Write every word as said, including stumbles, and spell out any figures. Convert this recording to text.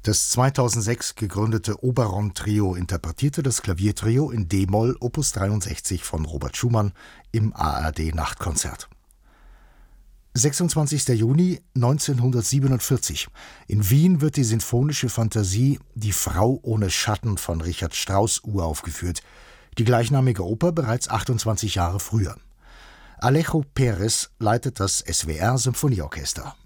Das zweitausendsechs gegründete Oberon-Trio interpretierte das Klaviertrio in d-Moll Opus dreiundsechzig von Robert Schumann im A R D-Nachtkonzert. sechsundzwanzigster Juni neunzehnhundertsiebenundvierzig. In Wien wird die sinfonische Fantasie »Die Frau ohne Schatten« von Richard Strauss uraufgeführt. Die gleichnamige Oper bereits achtundzwanzig Jahre früher. Alejo Pérez leitet das S W R Symphonieorchester.